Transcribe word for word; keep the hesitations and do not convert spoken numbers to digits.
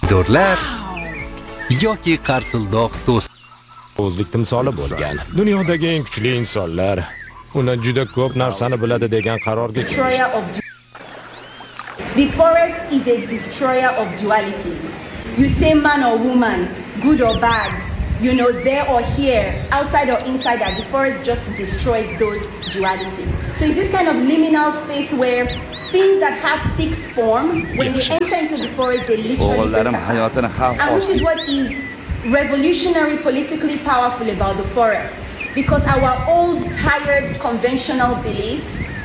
dorlar yoki qarsildoq do'st. O'zlik timsoli bo'lgan. Dunyodagi eng kuchli insonlar. Uni juda ko'p narsani biladi degan qarorga Destroyer of du- The forest is a destroyer of dualities. You say man or woman, good or bad, you know, there or here, outside or inside, that the forest just destroys those dualities. So it's this kind of liminal space where things that have fixed form, when they enter into the forest, they literally break O'g'illarim apart. hayotini xavf And which is what is revolutionary, politically powerful about the forest. Because our old, tired, conventional beliefs